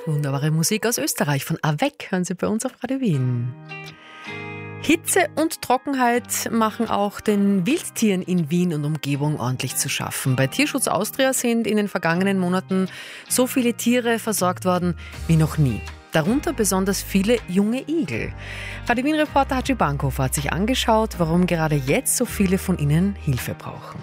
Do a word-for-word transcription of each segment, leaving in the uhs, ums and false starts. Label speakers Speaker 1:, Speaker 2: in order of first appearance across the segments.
Speaker 1: Wunderbare Musik aus Österreich von Avec hören Sie bei uns auf Radio Wien. Hitze und Trockenheit machen auch den Wildtieren in Wien und Umgebung ordentlich zu schaffen. Bei Tierschutz Austria sind in den vergangenen Monaten so viele Tiere versorgt worden wie noch nie. Darunter besonders viele junge Igel. Radio Wien-Reporter Hatschi Bankhofer hat sich angeschaut, warum gerade jetzt so viele von ihnen Hilfe brauchen.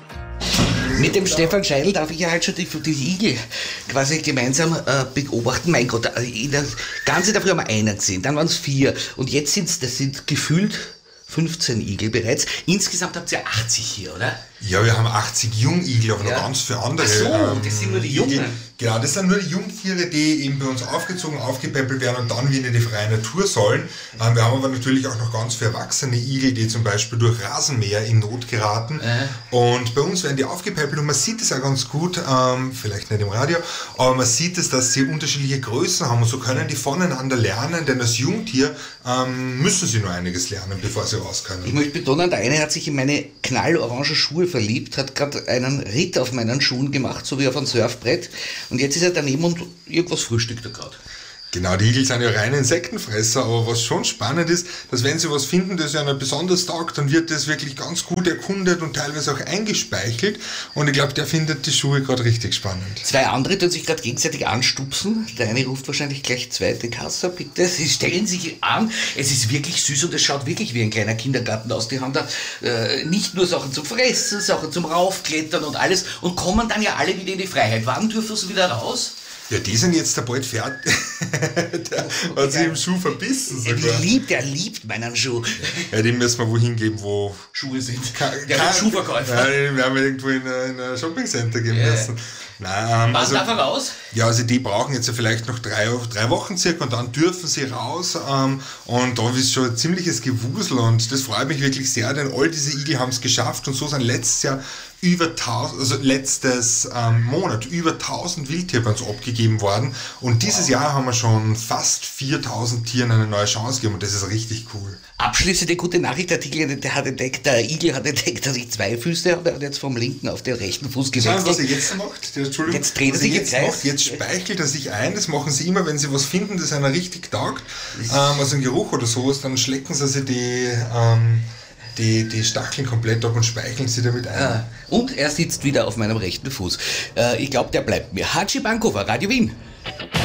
Speaker 2: Mit dem Stefan Scheidl darf ich ja halt schon die, die Igel quasi gemeinsam äh, beobachten. Mein Gott, in der ganze dafür haben wir einen gesehen, dann waren es vier und jetzt sind es, das sind gefühlt fünfzehn Igel bereits. Insgesamt habt ihr achtzig hier, oder?
Speaker 3: Ja, wir haben achtzig Jungigel, aber ja. noch ganz viele andere.
Speaker 2: Ach so,
Speaker 3: ähm,
Speaker 2: das sind nur die Jungen.
Speaker 3: Genau, das sind nur die Jungtiere, die eben bei uns aufgezogen, aufgepäppelt werden und dann wieder in die freie Natur sollen. Ähm, wir haben aber natürlich auch noch ganz viele erwachsene Igel, die zum Beispiel durch Rasenmäher in Not geraten. Äh. Und bei uns werden die aufgepäppelt und man sieht es auch ganz gut, ähm, vielleicht nicht im Radio, aber man sieht es, dass sie unterschiedliche Größen haben und so können die voneinander lernen, denn als Jungtier ähm, müssen sie nur einiges lernen, bevor sie raus können.
Speaker 2: Ich möchte betonen, der eine hat sich in meine knallorange Schuhe verliebt, hat gerade einen Ritt auf meinen Schuhen gemacht, so wie auf einem Surfbrett. Und jetzt ist er daneben und irgendwas frühstückt er gerade.
Speaker 3: Genau, die Igel sind ja reine Insektenfresser, aber was schon spannend ist, dass wenn sie was finden, das ihnen besonders taugt, dann wird das wirklich ganz gut erkundet und teilweise auch eingespeichelt. Und ich glaube, der findet die Schuhe gerade richtig spannend.
Speaker 2: Zwei andere tun sich gerade gegenseitig anstupsen. Der eine ruft wahrscheinlich gleich zweite Kasse, bitte. Sie stellen sich an. Es ist wirklich süß und es schaut wirklich wie ein kleiner Kindergarten aus. Die haben da äh, nicht nur Sachen zum Fressen, Sachen zum Raufklettern und alles und kommen dann ja alle wieder in die Freiheit. Wann dürfen sie wieder raus?
Speaker 3: Ja, die sind jetzt da bald fertig. Der
Speaker 2: oh,
Speaker 3: hat sich im Schuh verbissen sogar.
Speaker 2: Wie liebt, er liebt meinen Schuh.
Speaker 3: Ja, den müssen wir wohin geben, wo
Speaker 2: Schuhe sind.
Speaker 3: Ka-
Speaker 2: der
Speaker 3: ka-
Speaker 2: Schuhverkäufer.
Speaker 3: Ja, den werden wir irgendwo in ein, in ein Shoppingcenter geben
Speaker 2: yeah.
Speaker 3: müssen. Nein, ähm,
Speaker 2: Wann
Speaker 3: also,
Speaker 2: darf er raus?
Speaker 3: Ja, also die brauchen jetzt ja vielleicht noch drei, drei Wochen circa und dann dürfen sie raus. Ähm, und da ist schon ein ziemliches Gewusel und das freut mich wirklich sehr, denn all diese Igel haben es geschafft und so sind letztes Jahr über tausend, also letztes ähm, Monat über tausend Wildtiere bei uns abgegeben worden und dieses wow. Jahr haben wir schon fast viertausend Tieren eine neue Chance gegeben und das ist richtig cool.
Speaker 2: Abschließende gute Nachricht, der Igel, der hat entdeckt, der Igel hat entdeckt, dass ich zwei Füße habe, der hat jetzt vom linken auf den rechten Fuß gewechselt.
Speaker 3: Was er jetzt macht, der, Entschuldigung,
Speaker 2: jetzt dreht er sich
Speaker 3: jetzt macht, jetzt speichelt er sich ein, das machen sie immer, wenn sie was finden, das einer richtig taugt, ähm, also ein Geruch oder sowas, dann schlecken sie sich die ähm, Die, die Stacheln komplett ab und speicheln sie damit ein.
Speaker 2: Ah, und er sitzt wieder auf meinem rechten Fuß. Äh, ich glaube, der bleibt mir. Hatschi Bankhofer, Radio Wien.